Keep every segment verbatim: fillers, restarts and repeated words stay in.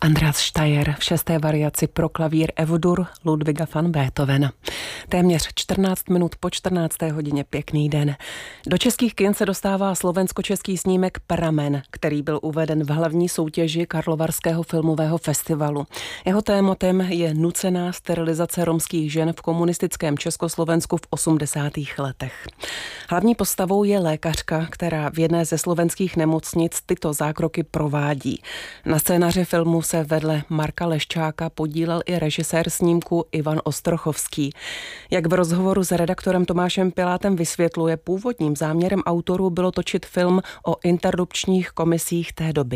Andreas Steyr v šesté variaci pro klavír Evodur Ludwiga van Beethovena. Téměř čtrnáct minut po čtrnácté hodině. Pěkný den. Do českých kin se dostává slovensko-český snímek Pramen, který byl uveden v hlavní soutěži Karlovarského filmového festivalu. Jeho tématem je nucená sterilizace romských žen v komunistickém Československu v osmdesátých letech. Hlavní postavou je lékařka, která v jedné ze slovenských nemocnic tyto zákroky provádí. Na scénáři filmu se vedle Marka Leščáka podílel i režisér snímku Ivan Ostrochovský. Jak v rozhovoru s redaktorem Tomášem Pilátem vysvětluje, původním záměrem autorů bylo točit film o interrupčních komisích té doby.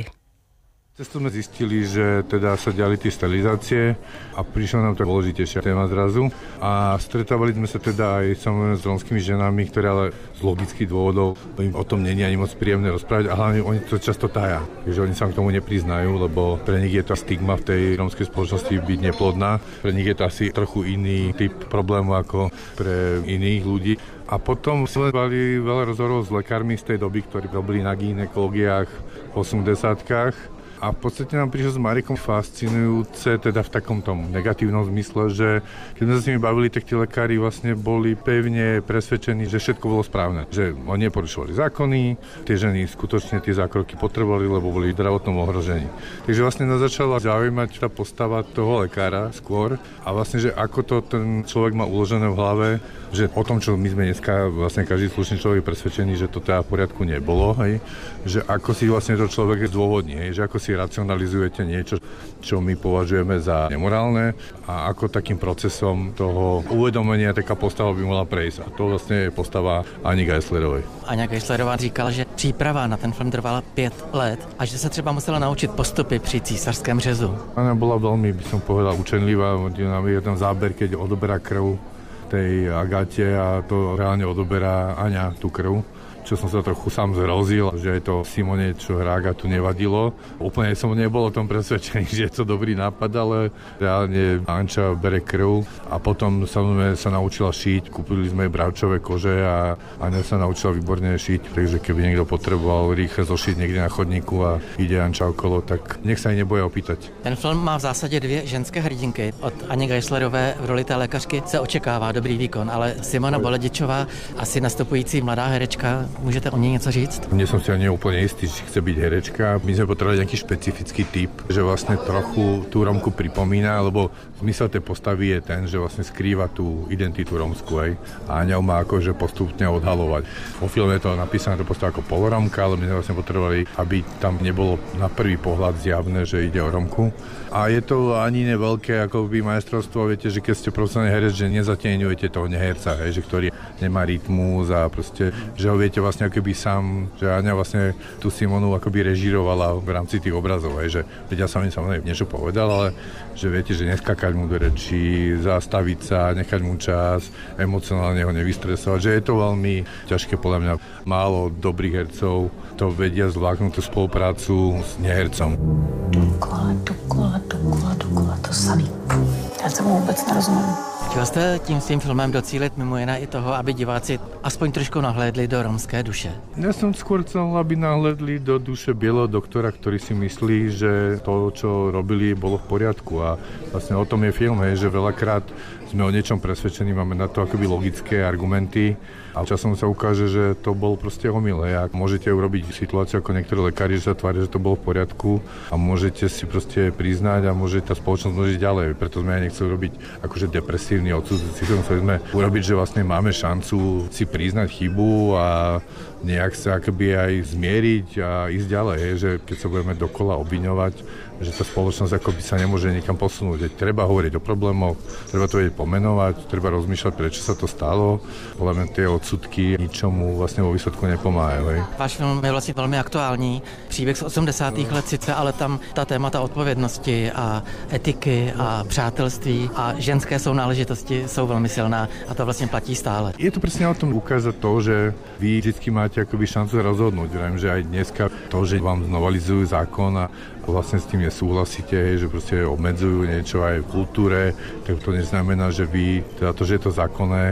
Cestu sme zistili, že teda sa diali tie sterilizácie a prišla nám to dôležitejšia téma zrazu. A stretávali sme sa teda aj samozrejme s romskými ženami, ktoré ale z logických dôvodov im o tom nie je ani moc príjemné rozprávať a hlavne oni to často tája. Takže oni sa k tomu nepriznajú, lebo pre nich je to stigma v tej romskej spoločnosti byť neplodná. Pre nich je to asi trochu iný typ problému ako pre iných ľudí. A potom sme mali veľa rozhovorov s lekármi z tej doby, ktorí robili na gynekológiách v osemdesiatkach. A v podstate nám prišlo s Marikom fascinujúce, teda v takom tom negatívnom zmysle, že keď sme sa s nimi bavili, tak tí lekári vlastne boli pevne presvedčení, že všetko bolo správne. Že oni neporušovali zákony, tie ženy skutočne tie zákroky potrebovali, lebo boli v zdravotnom ohrození. Takže vlastne nás začala zaujímať tá postava toho lekára skôr a vlastne, že ako to ten človek má uložené v hlave, že o tom, čo my sme dneska, vlastne každý slušný človek je presvedčený, že to teda v poriadku nebolo, hej, že ako si vlastne to človek zdôvodní, hej, že ako si racionalizujete niečo, čo my považujeme za nemorálne a ako takým procesom toho uvedomenia taká postava by mohla prejsť. A to vlastne je postava Ani Geislerovej. Aňa Geislerová říkala, že příprava na ten film trvala pět let a že sa třeba musela naučiť postupy pri císařském řezu. Ona bola veľmi, by som povedal, učenlivá. Je tam záber, keď odoberá krv tej Agáte a to reálne odoberá Aňa tú krv, čo som sa trochu sám zrozil, že je to Simone, čo hrá Agátu, nevadilo. Úplne som nebol o tom presvedčený, že je to dobrý nápad, ale reálne Anča bere krv a potom samozrejme sa naučila šiť, kúpili sme bravčové kože a Aňa sa naučila výborne šiť, takže keby niekto potreboval rýchle zošiť niekde na chodníku a ide Anča okolo, tak nech sa aj neboje opýtať. Ten film má v zásadě dvě ženské hrdinky. Od Ani Geislerové v roli té lékařky se očekává dobrý výkon, ale Simona Boledičová, asi nastupující mladá herečka, můžete o ní něco říct? Nie som si ani úplne istý, či chce byť herečka. My sme potrebovali nejaký špecifický typ, že vlastne trochu tú Romku pripomína, lebo zmysel tej postavy je ten, že vlastne skrýva tú identitu romskú, aj. A Aňa má akože postupne odhalovať. Vo filme je to napísané to postava ako poloromka, ale my sme vlastne potrebovali, aby tam nebolo na prvý pohľad zjavné, že ide o Romku. A je to ani neveľké akoby majstrovstvo, viete, že keď ste profesionálny herec, že nezatieňujete toho neherca, hej, že ktorý nemá rytmus a proste, že ho viete vlastne akoby sám, že Aňa vlastne tú Simonu akoby režírovala v rámci tých obrazov, hej, že veď ja som im samozrejme niečo povedal, ale že viete, že neskakať mu do rečí, zastaviť sa, nechať mu čas, emocionálne ho nevystresovať, že je to veľmi ťažké, podľa mňa málo dobrých hercov to vedia zvládnuť tú spoluprácu s nehercom. Dokola, dokola, dokola, dokola, to samý. Já tomu vůbec nerozumím. Chtěl jste tím svým filmem docílit mimo jiné i toho, aby diváci aspoň trošku nahlédli do romské duše? Ja som skôr chcel, aby nahlédli do duše bieleho doktora, ktorý si myslí, že to, čo robili, bolo v poriadku. A vlastne o tom je film, hej, že veľakrát sme o niečom presvedčení, máme na to akoby logické argumenty a časom sa ukáže, že to bol proste omyl. Hej. Môžete urobiť situáciu ako niektorí lekári, že sa tvária, že to bolo v poriadku a môžete si proste priznať a môže tá spoločnosť môže ďalej. Preto sme aj nechceli robiť akože depresívny odsudzovací film, chceli sme urobiť, že vlastne máme šancu si priznať chybu a nejak sa akoby aj zmieriť a ísť ďalej, hej, že keď sa budeme dokola obviňovať, že tá spoločnosť akoby sa nemôže nikam posunúť. Treba hovoriť o problémoch, treba to vedieť pomenovať, treba rozmýšľať, prečo sa to stalo. Podľa mňa tie odsudky ničomu vlastne vo výsledku nepomáhajú. Hej. Váš film je vlastně velmi aktuální. Příběh z osmdesátých let sice, ale tam ta témata odpovědnosti a etiky a přátelství a ženské sounáležitosti jsou velmi silná a to vlastně platí stále. Je to presne o tom ukázať to, že vy vždy máte akoby šancu rozhodnúť. Viem, že aj dneska to, že vám znovelizujú zákon a vlastne s tým nesúhlasíte, že proste obmedzujú niečo aj v kultúre, tak to neznamená, že vy, teda to, že je to zákonné,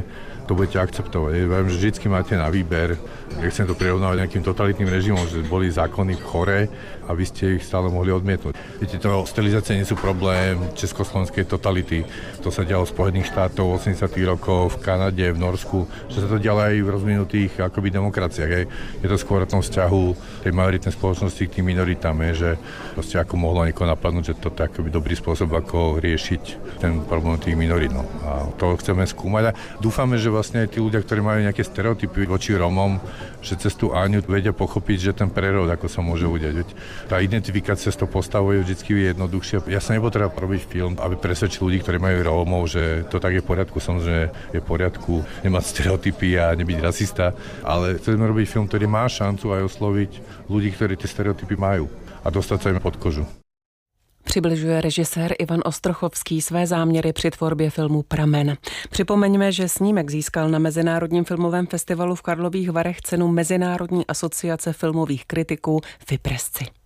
to budete akceptovať. Ja viem, že vždycky máte na výber, nechcem to prirovnávať nejakým totalitným režimom, že boli zákony choré a vy ste ich stále mohli odmietnúť. Viete, to sterilizácie nie sú problém československej totality. To sa dialo v Spojených štátov v osemdesiatych rokoch, v Kanade, v Norsku, že sa to dialo aj v rozvinutých akoby demokraciách. Hej. Je to skôr o tom vzťahu tej majoritnej spoločnosti k tým minoritám, je, že proste ako mohlo niekoho napadnúť, že to je akoby dobrý spôsob, ako riešiť ten problém tých minorít. No. A to chceme skúmať a dúfame, že vlastne aj tí ľudia, ktorí majú nejaké stereotypy voči Rómom, že cez tú Áňu vedia pochopiť, že ten prerod, ako sa môže udiať. Tá identifikácia s tou postavou je vždy jednoduchšia. Ja sa nepotrebujem robiť film, aby presvedčil ľudí, ktorí majú Rómov, že to tak je v poriadku. Samozrejme je v poriadku nemať stereotypy a nebyť rasista, ale chceme robiť film, ktorý má šancu aj osloviť ľudí, ktorí tie stereotypy majú a dostať sa im pod kožu. Přibližuje režisér Ivan Ostrochovský své záměry při tvorbě filmu Pramen. Připomeňme, že snímek získal na Mezinárodním filmovém festivalu v Karlových Varech cenu Mezinárodní asociace filmových kritiků Fipresci.